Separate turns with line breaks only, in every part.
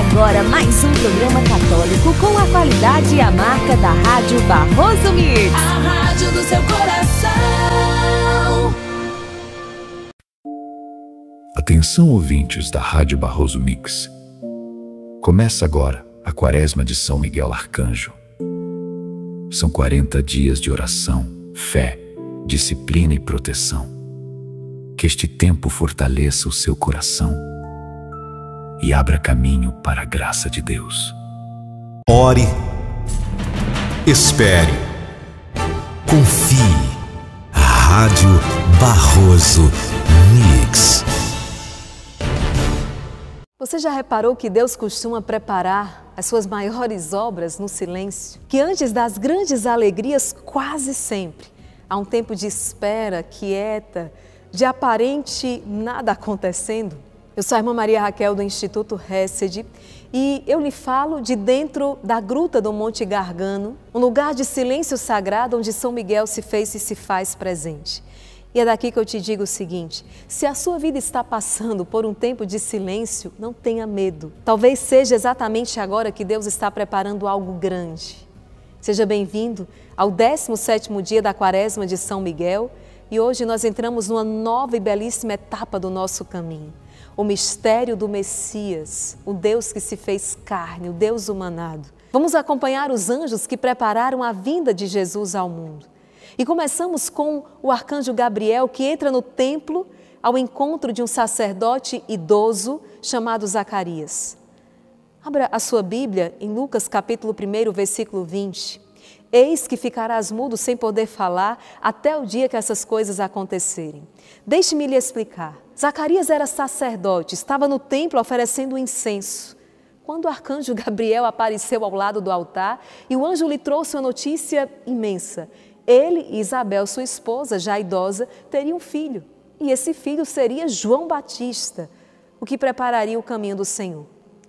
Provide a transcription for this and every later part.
agora mais um programa católico com a qualidade e a marca da Rádio Barroso Mix.
A rádio do seu coração.
Atenção, ouvintes da Rádio Barroso Mix. Começa agora a Quaresma de São Miguel Arcanjo. São 40 dias de oração, fé, disciplina e proteção. Que este tempo fortaleça o seu coração e abra caminho para a graça de Deus.
Ore, espere, confie. Rádio Barroso Mix.
Você já reparou que Deus costuma preparar as suas maiores obras no silêncio? Que antes das grandes alegrias, quase sempre, há um tempo de espera, quieta, de aparente nada acontecendo? Eu sou a irmã Maria Raquel do Instituto Hesed e eu lhe falo de dentro da gruta do Monte Gargano, um lugar de silêncio sagrado onde São Miguel se fez e se faz presente. E é daqui que eu te digo o seguinte: se a sua vida está passando por um tempo de silêncio, não tenha medo. Talvez seja exatamente agora que Deus está preparando algo grande. Seja bem-vindo ao 17º dia da Quaresma de São Miguel e hoje nós entramos numa nova e belíssima etapa do nosso caminho. O mistério do Messias, o Deus que se fez carne, o Deus humanado. Vamos acompanhar os anjos que prepararam a vinda de Jesus ao mundo. E começamos com o arcanjo Gabriel, que entra no templo ao encontro de um sacerdote idoso chamado Zacarias. Abra a sua Bíblia em Lucas capítulo 1, versículo 20. Eis que ficarás mudo sem poder falar até o dia que essas coisas acontecerem. Deixe-me lhe explicar. Zacarias era sacerdote, estava no templo oferecendo incenso. Quando o arcanjo Gabriel apareceu ao lado do altar e o anjo lhe trouxe uma notícia imensa. Ele e Isabel, sua esposa, já idosa, teriam um filho. E esse filho seria João Batista, o que prepararia o caminho do Senhor.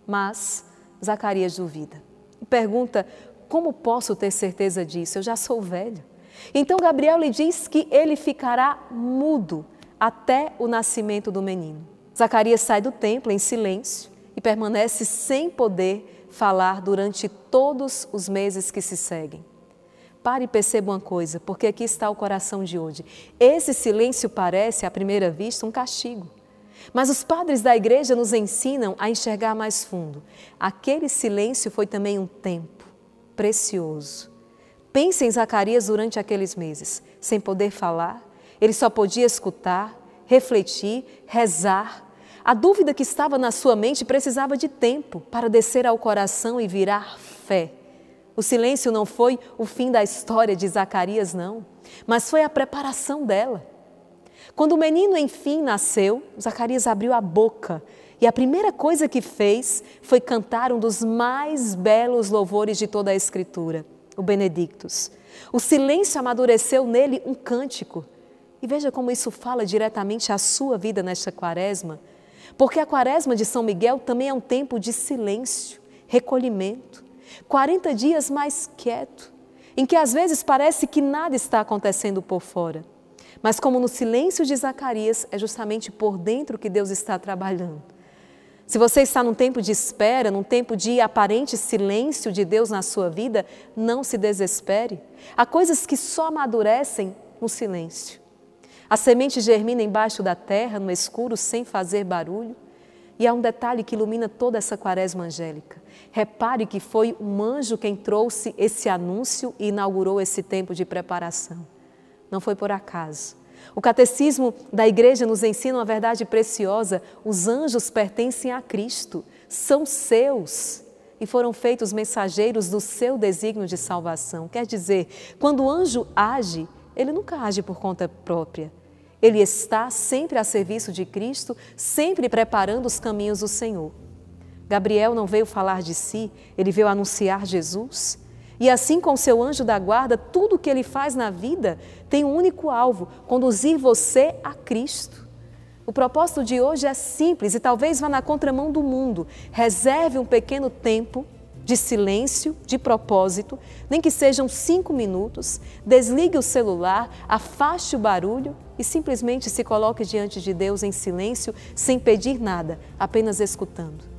Mas Zacarias duvida e pergunta: como posso ter certeza disso? Eu já sou velho. Então Gabriel lhe diz que ele ficará mudo até o nascimento do menino. Zacarias sai do templo em silêncio e permanece sem poder falar durante todos os meses que se seguem. Pare e perceba uma coisa, porque aqui está o coração de hoje. Esse silêncio parece, à primeira vista, um castigo. Mas os padres da igreja nos ensinam a enxergar mais fundo. Aquele silêncio foi também um tempo precioso. Pense em Zacarias durante aqueles meses. Sem poder falar, ele só podia escutar, refletir, rezar. A dúvida que estava na sua mente precisava de tempo para descer ao coração e virar fé. O silêncio não foi o fim da história de Zacarias, não, mas foi a preparação dela. Quando o menino, enfim, nasceu, Zacarias abriu a boca e a primeira coisa que fez foi cantar um dos mais belos louvores de toda a Escritura, o Benedictus. O silêncio amadureceu nele um cântico. E veja como isso fala diretamente à sua vida nesta quaresma, porque a quaresma de São Miguel também é um tempo de silêncio, recolhimento. 40 dias mais quieto, em que às vezes parece que nada está acontecendo por fora. Mas como no silêncio de Zacarias, é justamente por dentro que Deus está trabalhando. Se você está num tempo de espera, num tempo de aparente silêncio de Deus na sua vida, não se desespere. Há coisas que só amadurecem no silêncio. A semente germina embaixo da terra, no escuro, sem fazer barulho. E há um detalhe que ilumina toda essa quaresma angélica. Repare que foi um anjo quem trouxe esse anúncio e inaugurou esse tempo de preparação. Não foi por acaso. O catecismo da igreja nos ensina uma verdade preciosa. Os anjos pertencem a Cristo, são seus e foram feitos mensageiros do seu desígnio de salvação. Quer dizer, quando o anjo age, ele nunca age por conta própria. Ele está sempre a serviço de Cristo, sempre preparando os caminhos do Senhor. Gabriel não veio falar de si, ele veio anunciar Jesus. E assim com seu anjo da guarda, tudo o que ele faz na vida tem um único alvo: conduzir você a Cristo. O propósito de hoje é simples e talvez vá na contramão do mundo. Reserve um pequeno tempo de silêncio, de propósito, nem que sejam 5 minutos, desligue o celular, afaste o barulho e simplesmente se coloque diante de Deus em silêncio, sem pedir nada, apenas escutando.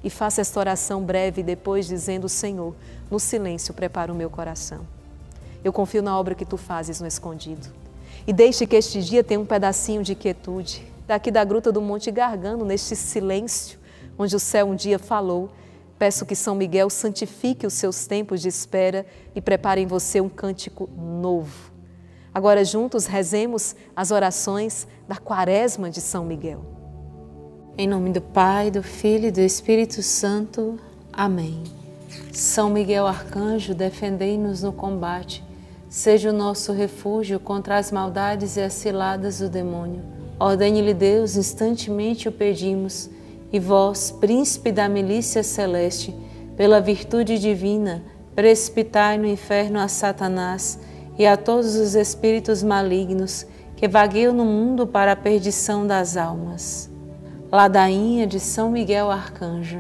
e faça esta oração breve depois dizendo: Senhor, no silêncio prepara o meu coração. Eu confio na obra que tu fazes no escondido. E deixe que este dia tenha um pedacinho de quietude, daqui da gruta do Monte Gargano, neste silêncio, onde o céu um dia falou. Peço que São Miguel santifique os seus tempos de espera e prepare em você um cântico novo. Agora juntos rezemos as orações da Quaresma de São Miguel.
Em nome do Pai, do Filho e do Espírito Santo. Amém. São Miguel Arcanjo, defendei-nos no combate. Seja o nosso refúgio contra as maldades e as ciladas do demônio. Ordene-lhe Deus, instantemente o pedimos. E vós, príncipe da milícia celeste, pela virtude divina, precipitai no inferno a Satanás e a todos os espíritos malignos que vagueiam no mundo para a perdição das almas. Ladainha de São Miguel Arcanjo.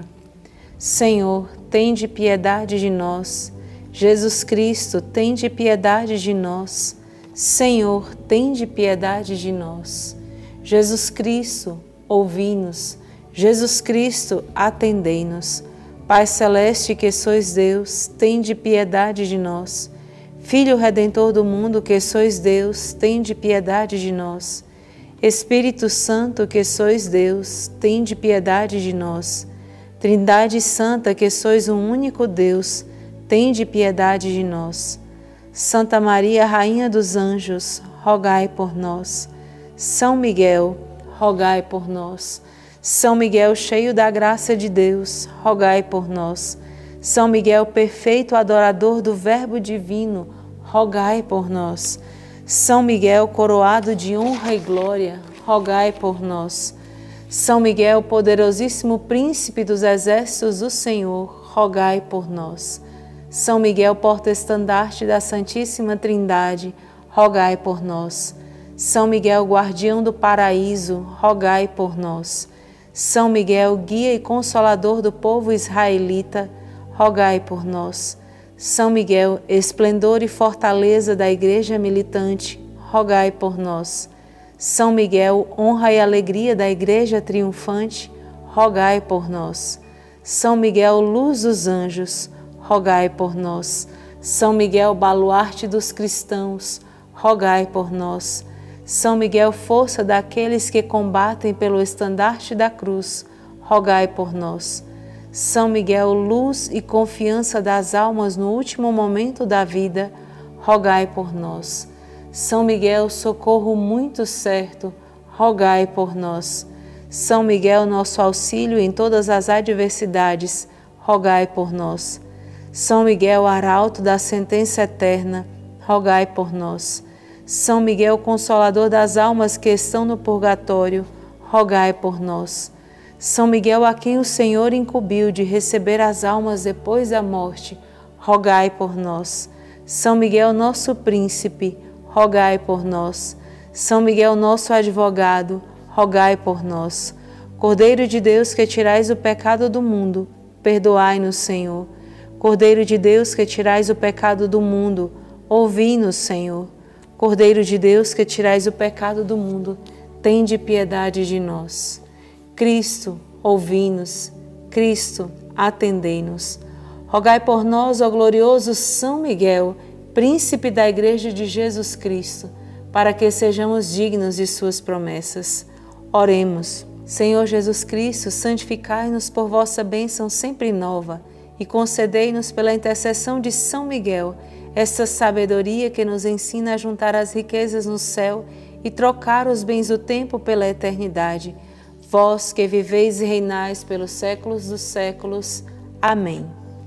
Senhor, tende piedade de nós. Jesus Cristo, tende piedade de nós. Senhor, tende piedade de nós. Jesus Cristo, ouvi-nos. Jesus Cristo, atendei-nos. Pai celeste que sois Deus, tende piedade de nós. Filho Redentor do mundo que sois Deus, tende piedade de nós. Espírito Santo que sois Deus, tende piedade de nós. Trindade Santa que sois um único Deus, tende piedade de nós. Santa Maria, Rainha dos Anjos, rogai por nós. São Miguel, rogai por nós. São Miguel, cheio da graça de Deus, rogai por nós. São Miguel, perfeito adorador do Verbo divino, rogai por nós. São Miguel, coroado de honra e glória, rogai por nós. São Miguel, poderosíssimo príncipe dos exércitos do Senhor, rogai por nós. São Miguel, porta-estandarte da Santíssima Trindade, rogai por nós. São Miguel, guardião do paraíso, rogai por nós. São Miguel, guia e consolador do povo israelita, rogai por nós. São Miguel, esplendor e fortaleza da Igreja militante, rogai por nós. São Miguel, honra e alegria da Igreja triunfante, rogai por nós. São Miguel, luz dos anjos, rogai por nós. São Miguel, baluarte dos cristãos, rogai por nós. São Miguel, força daqueles que combatem pelo estandarte da cruz, rogai por nós. São Miguel, luz e confiança das almas no último momento da vida, rogai por nós. São Miguel, socorro muito certo, rogai por nós. São Miguel, nosso auxílio em todas as adversidades, rogai por nós. São Miguel, arauto da sentença eterna, rogai por nós. São Miguel, consolador das almas que estão no purgatório, rogai por nós. São Miguel, a quem o Senhor incumbiu de receber as almas depois da morte, rogai por nós. São Miguel, nosso príncipe, rogai por nós. São Miguel, nosso advogado, rogai por nós. Cordeiro de Deus, que tirais o pecado do mundo, perdoai-nos, Senhor. Cordeiro de Deus, que tirais o pecado do mundo, ouvi-nos, Senhor. Cordeiro de Deus, que tirais o pecado do mundo, tende piedade de nós. Cristo, ouvi-nos. Cristo, atendei-nos. Rogai por nós, ó glorioso São Miguel, príncipe da Igreja de Jesus Cristo, para que sejamos dignos de suas promessas. Oremos. Senhor Jesus Cristo, santificai-nos por vossa bênção sempre nova e concedei-nos pela intercessão de São Miguel essa sabedoria que nos ensina a juntar as riquezas no céu e trocar os bens do tempo pela eternidade. Vós que viveis e reinais pelos séculos dos séculos. Amém.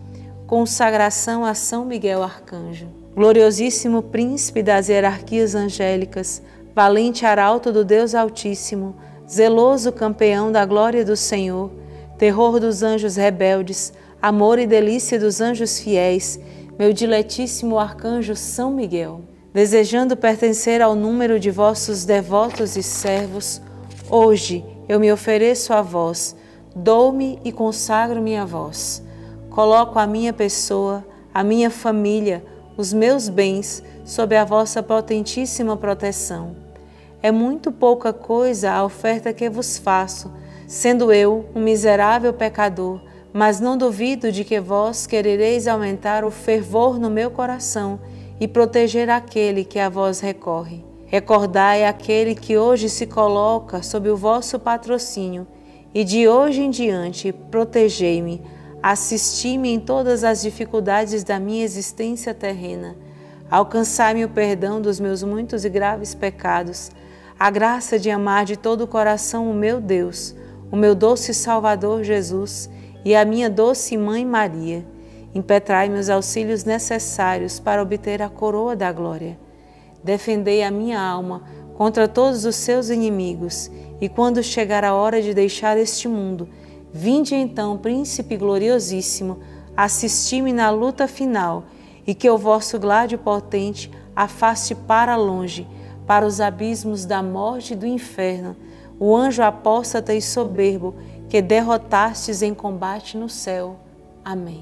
Consagração a São Miguel Arcanjo. Gloriosíssimo príncipe das hierarquias angélicas, valente arauto do Deus Altíssimo, zeloso campeão da glória do Senhor, terror dos anjos rebeldes, amor e delícia dos anjos fiéis, meu diletíssimo arcanjo São Miguel, desejando pertencer ao número de vossos devotos e servos, hoje eu me ofereço a vós, dou-me e consagro-me a vós. Coloco a minha pessoa, a minha família, os meus bens sob a vossa potentíssima proteção. É muito pouca coisa a oferta que vos faço, sendo eu um miserável pecador, mas não duvido de que vós querereis aumentar o fervor no meu coração e proteger aquele que a vós recorre. Recordai aquele que hoje se coloca sob o vosso patrocínio, e de hoje em diante protegei-me, assisti-me em todas as dificuldades da minha existência terrena, alcançai-me o perdão dos meus muitos e graves pecados, a graça de amar de todo o coração o meu Deus, o meu doce Salvador Jesus e a minha doce Mãe Maria. Impetrai-me os auxílios necessários para obter a coroa da glória. Defendei a minha alma contra todos os seus inimigos, e quando chegar a hora de deixar este mundo, vinde então, Príncipe gloriosíssimo, assisti-me na luta final, e que o vosso gládio potente afaste para longe, para os abismos da morte e do inferno, o anjo apóstata e soberbo que derrotastes em combate no céu. Amém.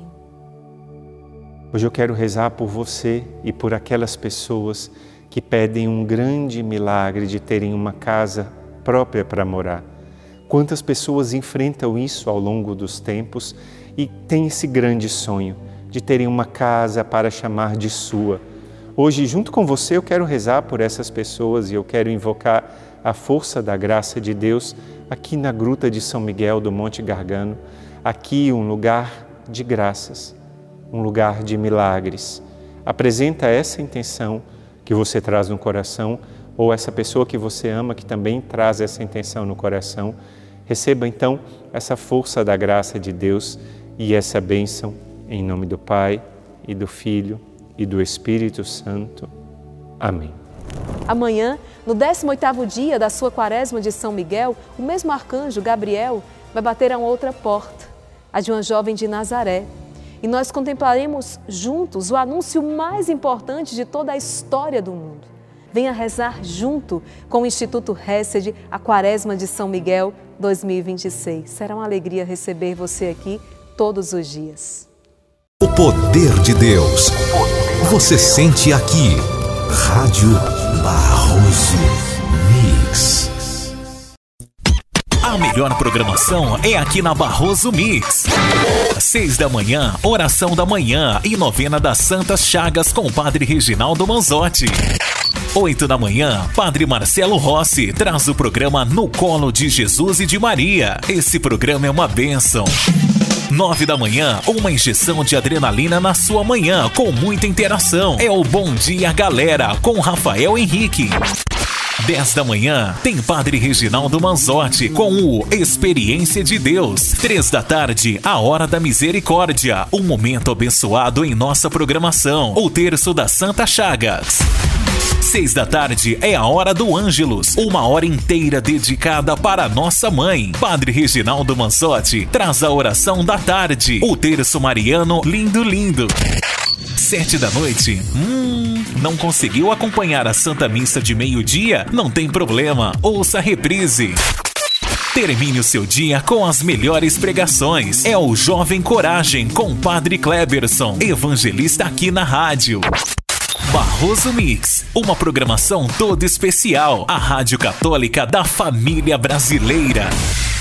Hoje eu quero rezar por você e por aquelas pessoas que pedem um grande milagre de terem uma casa própria para morar. Quantas pessoas enfrentam isso ao longo dos tempos e têm esse grande sonho de terem uma casa para chamar de sua. Hoje, junto com você, eu quero rezar por essas pessoas e eu quero invocar a força da graça de Deus aqui na Gruta de São Miguel do Monte Gargano, aqui um lugar de graças, um lugar de milagres. Apresenta essa intenção que você traz no coração, ou essa pessoa que você ama que também traz essa intenção no coração. Receba então essa força da graça de Deus e essa bênção em nome do Pai e do Filho e do Espírito Santo. Amém.
Amanhã, no 18º dia da sua quaresma de São Miguel, o mesmo arcanjo Gabriel vai bater a outra porta, a de uma jovem de Nazaré. E nós contemplaremos juntos o anúncio mais importante de toda a história do mundo. Venha rezar junto com o Instituto Hesed a Quaresma de São Miguel 2026. Será uma alegria receber você aqui todos os dias.
O poder de Deus. Você sente aqui. Rádio Barroso Mix.
A melhor programação é aqui na Barroso Mix. 6 da manhã, oração da manhã e novena das Santas Chagas com o Padre Reginaldo Manzotti. 8 da manhã, Padre Marcelo Rossi traz o programa No Colo de Jesus e de Maria. Esse programa é uma bênção. 9 da manhã, uma injeção de adrenalina na sua manhã, com muita interação. É o Bom Dia Galera, com Rafael Henrique. 10 da manhã, tem Padre Reginaldo Manzotti com o Experiência de Deus. 3 da tarde, a Hora da Misericórdia, um momento abençoado em nossa programação. O Terço das Santas Chagas. 6 da tarde é a Hora do Ângelus, uma hora inteira dedicada para a nossa mãe. Padre Reginaldo Manzotti traz a oração da tarde, o Terço Mariano Lindo Lindo. 7 da noite, não conseguiu acompanhar a Santa Missa de meio-dia? Não tem problema, ouça a reprise. Termine o seu dia com as melhores pregações. É o Jovem Coragem com Padre Kleberson, evangelista aqui na rádio. Barroso Mix, uma programação toda especial, a rádio católica da família brasileira.